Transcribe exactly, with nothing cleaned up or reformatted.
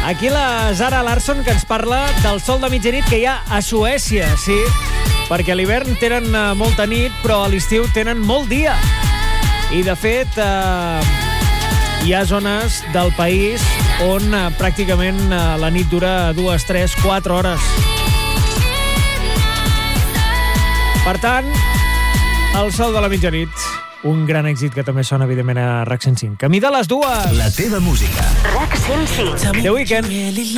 Aquí la Zara Larsson, que ens parla del sol de mitjanit que hi ha a Suècia, sí, perquè a l'hivern tenen molta nit, però a l'estiu tenen molt dia. I, de fet, eh, hi ha zones del país on eh, pràcticament eh, la nit dura dues, tres, quatre hores. Per tant, el sol de la mitjanit, un gran èxit que també sona, evidentment, a RAC cent cinc. Camí de les dues. La teva música. RAC cent cinc. The Weeknd.